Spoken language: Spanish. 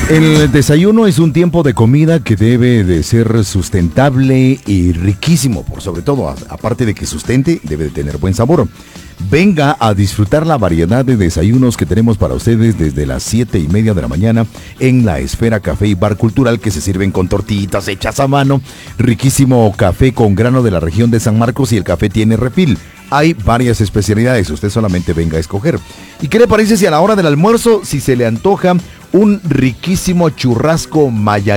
El desayuno es un tiempo de comida que debe de ser sustentable y riquísimo, por sobre todo, aparte de que sustente, debe de tener buen sabor. Venga a disfrutar la variedad de desayunos que tenemos para ustedes desde las 7:30 de la mañana en la Esfera Café y Bar Cultural, que se sirven con tortitas hechas a mano, riquísimo café con grano de la región de San Marcos y el café tiene refil. Hay varias especialidades, usted solamente venga a escoger. ¿Y qué le parece si a la hora del almuerzo, si se le antoja un riquísimo churrasco maya?